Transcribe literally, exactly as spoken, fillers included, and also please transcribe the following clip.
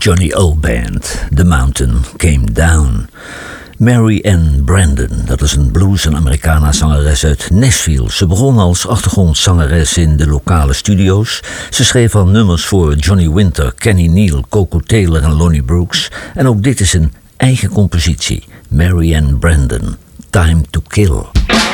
Johnny O. Band, The Mountain Came Down. Mary Ann Brandon, dat is een blues- en Americana-zangeres uit Nashville. Ze begon als achtergrondzangeres in de lokale studio's. Ze schreef al nummers voor Johnny Winter, Kenny Neal, Coco Taylor en Lonnie Brooks. En ook dit is een eigen compositie. Mary Ann Brandon, Time to Kill.